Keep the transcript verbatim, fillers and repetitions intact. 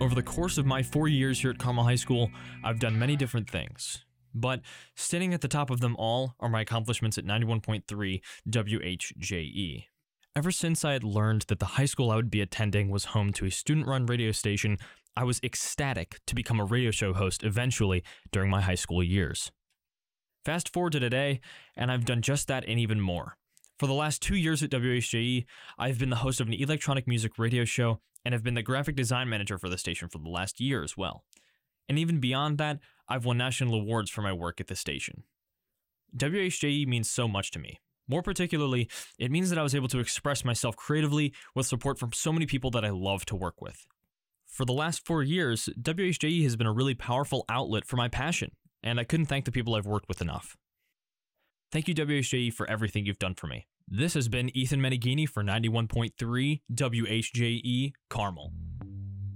Over the course of my four years here at Carmel High School, I've done many different things. But standing at the top of them all are my accomplishments at ninety-one point three W H J E. Ever since I had learned that the high school I would be attending was home to a student-run radio station, I was ecstatic to become a radio show host eventually during my high school years. Fast forward to today, and I've done just that and even more. For the last two years at W H J E, I've been the host of an electronic music radio show and have been the graphic design manager for the station for the last year as well. And even beyond that, I've won national awards for my work at the station. W H J E means so much to me. More particularly, it means that I was able to express myself creatively with support from so many people that I love to work with. For the last four years, W H J E has been a really powerful outlet for my passion, and I couldn't thank the people I've worked with enough. Thank you, W H J E, for everything you've done for me. This has been Ethan Meneghini for ninety-one point three W H J E Carmel.